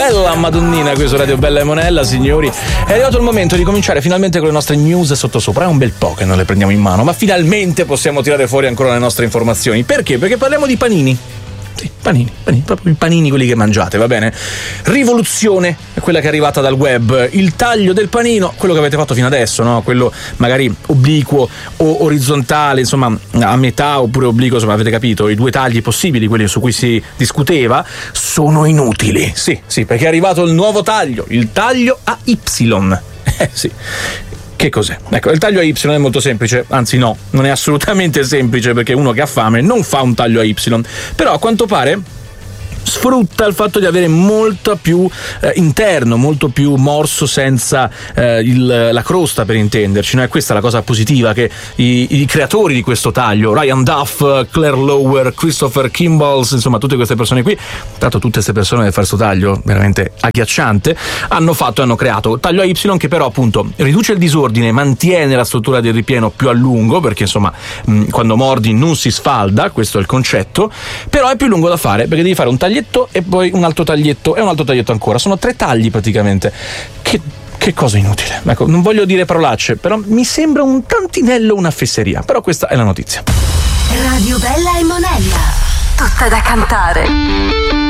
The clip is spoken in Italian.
bella madonnina qui su Radio Bella e Monella, signori. È arrivato il momento di cominciare finalmente con le nostre news sottosopra. È un bel po' che non le prendiamo in mano, ma finalmente possiamo tirare fuori ancora le nostre informazioni. Perché? Perché parliamo di panini. Sì, panini, proprio i panini quelli che mangiate, va bene? Rivoluzione è quella che è arrivata dal web, il taglio del panino, quello che avete fatto fino adesso, no? Quello magari obliquo o orizzontale, insomma a metà oppure obliquo, insomma avete capito, i due tagli possibili, quelli su cui si discuteva, sono inutili. Sì, perché è arrivato il nuovo taglio, il taglio a Y. Sì. Che cos'è? Ecco, il taglio a Y è molto semplice, anzi no, non è assolutamente semplice, perché uno che ha fame non fa un taglio a Y, però a quanto pare sfrutta il fatto di avere molto più interno, molto più morso senza la crosta, per intenderci, no? E questa è la cosa positiva che i creatori di questo taglio, Ryan Duff, Claire Lower, Christopher Kimball, insomma tutte queste persone qui, tra l'altro tutte queste persone per fare questo taglio veramente agghiacciante, hanno creato taglio a Y che però appunto riduce il disordine, mantiene la struttura del ripieno più a lungo, perché insomma quando mordi non si sfalda, questo è il concetto, però è più lungo da fare perché devi fare un taglietto e poi un altro taglietto e un altro taglietto ancora. Sono 3 tagli praticamente. Che cosa inutile. Ecco, non voglio dire parolacce, però mi sembra un tantinello una fesseria. Però questa è la notizia. Radio Bella e Monella. Tutta da cantare.